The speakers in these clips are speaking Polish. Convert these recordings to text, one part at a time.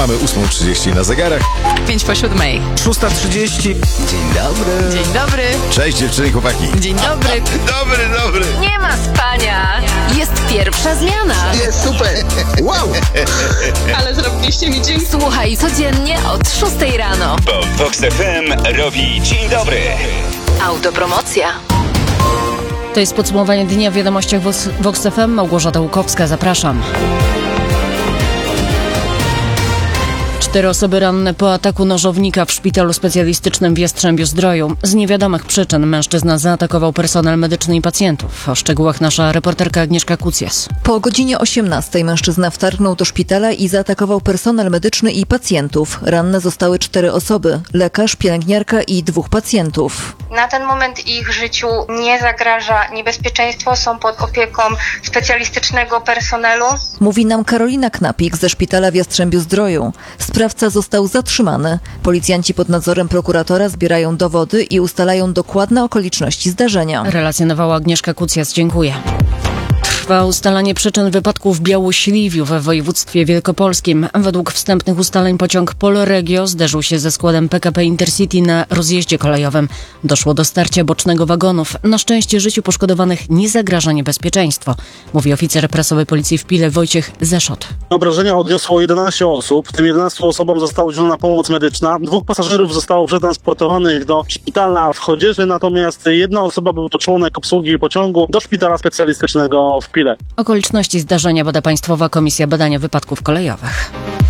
Mamy 8:30 na zegarach. 5:07. 6:30. Dzień dobry. Dzień dobry. Cześć dziewczyny i chłopaki. Dzień dobry. Dobry. Nie ma spania. Jest pierwsza zmiana. Jest super! Wow! Ale zrobiliście mi dzień. Słuchaj codziennie od 6 rano. Bo Vox FM robi dzień dobry. Autopromocja. To jest podsumowanie dnia w wiadomościach Vox FM. Małgorzata Łukowska, zapraszam. 4 osoby ranne po ataku nożownika w szpitalu specjalistycznym w Jastrzębiu-Zdroju. Z niewiadomych przyczyn mężczyzna zaatakował personel medyczny i pacjentów. O szczegółach nasza reporterka Agnieszka Kucjas. Po godzinie 18 mężczyzna wtargnął do szpitala i zaatakował personel medyczny i pacjentów. Ranne zostały 4 osoby: lekarz, pielęgniarka i 2 pacjentów. Na ten moment ich życiu nie zagraża niebezpieczeństwo, są pod opieką specjalistycznego personelu. Mówi nam Karolina Knapik ze szpitala w Jastrzębiu-Zdroju. Sprawca został zatrzymany. Policjanci pod nadzorem prokuratora zbierają dowody i ustalają dokładne okoliczności zdarzenia. Relacjonowała Agnieszka Kucjas. Dziękuję. Trwa ustalanie przyczyn wypadku w Białośliwiu we województwie wielkopolskim. Według wstępnych ustaleń pociąg Polregio zderzył się ze składem PKP Intercity na rozjeździe kolejowym. Doszło do starcia bocznego wagonów. Na szczęście życiu poszkodowanych nie zagraża niebezpieczeństwo, mówi oficer prasowy Policji w Pile Wojciech Zeszot. Obrażenia odniosło 11 osób, w tym 11 osobom została udzielona pomoc medyczna. 2 pasażerów zostało przetransportowanych do szpitala w Chodzieży, natomiast 1 osoba, był to członek obsługi pociągu, do szpitala specjalistycznego w Pile. Okoliczności zdarzenia bada Państwowa Komisja Badania Wypadków Kolejowych.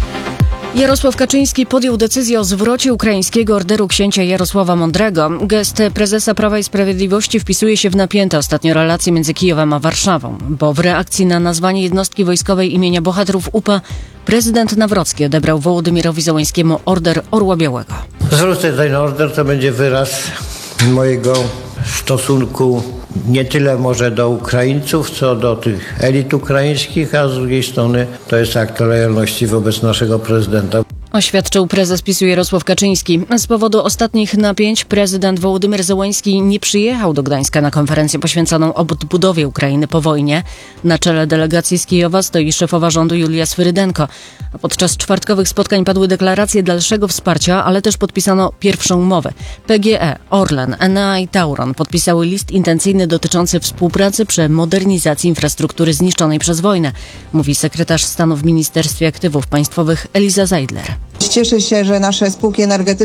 Jarosław Kaczyński podjął decyzję o zwrocie ukraińskiego orderu księcia Jarosława Mądrego. Gest prezesa Prawa i Sprawiedliwości wpisuje się w napięte ostatnio relacje między Kijowem a Warszawą, bo w reakcji na nazwanie jednostki wojskowej imienia bohaterów UPA prezydent Nawrocki odebrał Wołodymyrowi Zełenskiemu order Orła Białego. Zwrócę ten order, to będzie wyraz mojego stosunku nie tyle może do Ukraińców, co do tych elit ukraińskich, a z drugiej strony to jest akt lojalności wobec naszego prezydenta. Oświadczył prezes PiS-u Jarosław Kaczyński. Z powodu ostatnich napięć prezydent Wołodymyr Zełenski nie przyjechał do Gdańska na konferencję poświęconą odbudowie Ukrainy po wojnie. Na czele delegacji z Kijowa stoi szefowa rządu Julia Swyrydenko. Podczas czwartkowych spotkań padły deklaracje dalszego wsparcia, ale też podpisano pierwszą umowę. PGE, Orlen, Enea i Tauron podpisały list intencyjny dotyczący współpracy przy modernizacji infrastruktury zniszczonej przez wojnę, mówi sekretarz stanu w Ministerstwie Aktywów Państwowych Eliza Zeidler. Cieszę się, że nasze spółki energetyczne